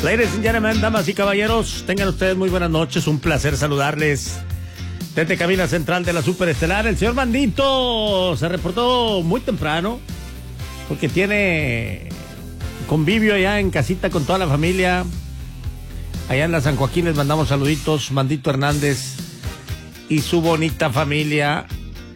Ladies and gentlemen, damas y caballeros, tengan ustedes muy buenas noches, un placer saludarles. Desde cabina central de la Superestelar, el señor Bandito se reportó muy temprano porque tiene convivio allá en casita con toda la familia. Allá en la San Joaquín les mandamos saluditos, Bandito Hernández y su bonita familia.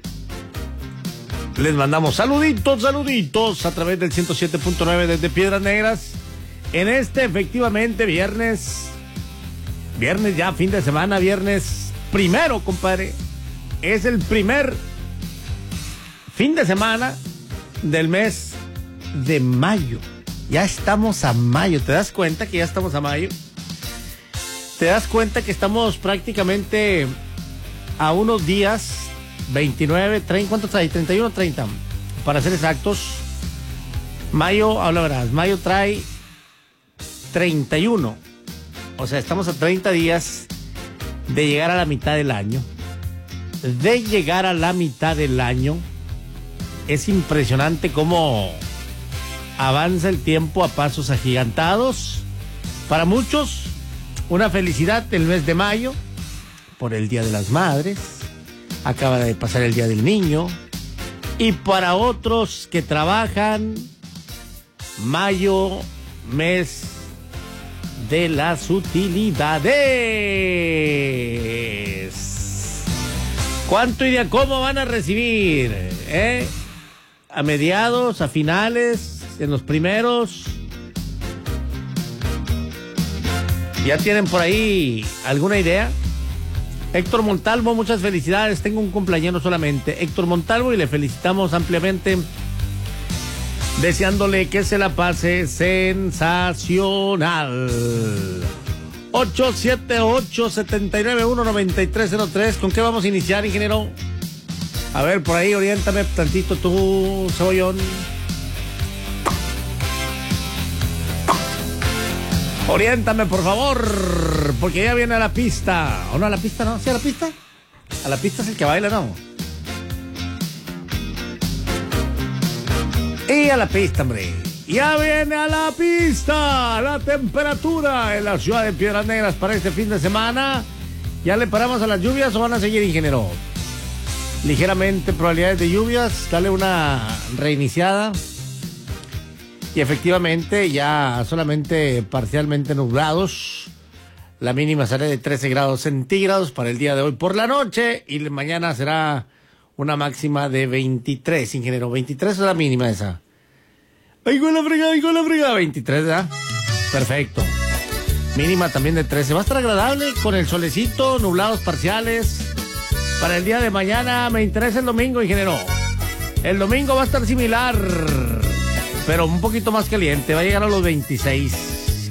Les mandamos saluditos a través del 107.9 desde Piedras Negras. En efectivamente, viernes ya, fin de semana, viernes primero, compadre. Es el primer fin de semana del mes de mayo. Ya estamos a mayo. ¿Te das cuenta que ya estamos a mayo? ¿Te das cuenta que estamos prácticamente a unos días, 29, 30, ¿cuántos trae? 31, 30, para ser exactos. Mayo, ahora verás, mayo trae 31. O sea, estamos a 30 días de llegar a la mitad del año. Es impresionante cómo avanza el tiempo a pasos agigantados. Para muchos, una felicidad el mes de mayo por el Día de las Madres. Acaba de pasar el Día del Niño. Y para otros que trabajan, mayo, mes de las utilidades. ¿Cuánto y de cómo van a recibir? ¿A mediados, a finales, en los primeros? ¿Ya tienen por ahí alguna idea? Héctor Montalvo, muchas felicidades. Tengo un cumpleaños solamente, Héctor Montalvo, y le felicitamos ampliamente, deseándole que se la pase sensacional. 878-791-9303. ¿Con qué vamos a iniciar, ingeniero? A ver, por ahí, oriéntame tantito tú, cebollón. Oriéntame, por favor, porque ya viene a la pista. ¿O no a la pista, no? ¿Sí a la pista? A la pista es el que baila, ¿no? Y a la pista, hombre. Ya viene a la pista. La temperatura en la ciudad de Piedras Negras para este fin de semana. ¿Ya le paramos a las lluvias o van a seguir, ingeniero? Ligeramente probabilidades de lluvias. Dale una reiniciada. Y efectivamente ya solamente parcialmente nublados. La mínima será de 13 grados centígrados para el día de hoy por la noche. Y mañana será una máxima de 23, ingeniero. 23 es la mínima esa. ¡Ay, con la fregada! 23, ¿verdad? Perfecto. Mínima también de 13. Va a estar agradable con el solecito, nublados parciales. Para el día de mañana me interesa el domingo, ingeniero. El domingo va a estar similar, pero un poquito más caliente. Va a llegar a los 26.